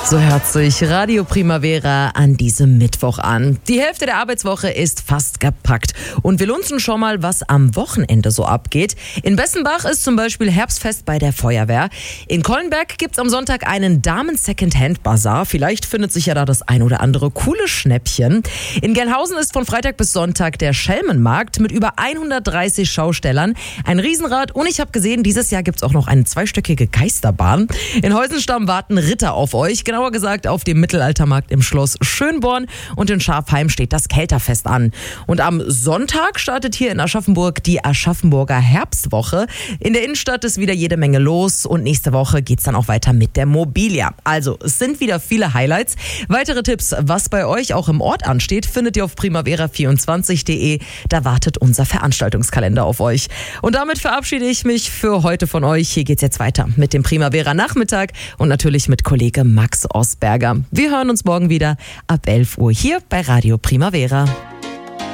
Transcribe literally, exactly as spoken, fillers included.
So hört sich Radio Primavera an diesem Mittwoch an. Die Hälfte der Arbeitswoche ist fast gepackt und wir lunzen schon mal, was am Wochenende so abgeht. In Bessenbach ist zum Beispiel Herbstfest bei der Feuerwehr. In Kollenberg gibt's am Sonntag einen Damen-Second-Hand-Bazar. Vielleicht findet sich ja da das ein oder andere coole Schnäppchen. In Gelnhausen ist von Freitag bis Sonntag der Schelmenmarkt mit über hundertdreißig Schaustellern. Ein Riesenrad und ich habe gesehen, dieses Jahr gibt's auch noch eine zweistöckige Geisterbahn. In Heusenstamm warten Ritter auf euch. Genauer gesagt auf dem Mittelaltermarkt im Schloss Schönborn und in Schafheim steht das Kelterfest an. Und am Sonntag startet hier in Aschaffenburg die Aschaffenburger Herbstwoche. In der Innenstadt ist wieder jede Menge los und nächste Woche geht's dann auch weiter mit der Mobilia. Also es sind wieder viele Highlights. Weitere Tipps, was bei euch auch im Ort ansteht, findet ihr auf primavera vierundzwanzig punkt de. Da wartet unser Veranstaltungskalender auf euch. Und damit verabschiede ich mich für heute von euch. Hier geht's jetzt weiter mit dem Primavera Nachmittag und natürlich mit Kollege Max Osberger. Wir hören uns morgen wieder ab elf Uhr hier bei Radio Primavera.